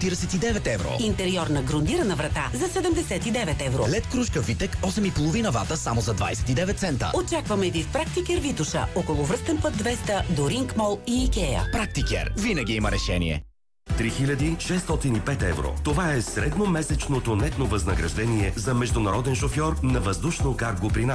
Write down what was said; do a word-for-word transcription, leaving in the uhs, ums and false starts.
четиридесет и девет евро. Интериорна грундирана врата за седемдесет и девет евро. Лед кружка Витек осем и половина вата само за двадесет и девет цента. Очакваме ви в Практикер Витоша, около връстен път двеста до Ринг Мол и Икеа. Практикер винаги има решение. три хиляди шестстотин и пет евро. Това е средномесечното нетно възнаграждение за международен шофьор на въздушно карго при нас.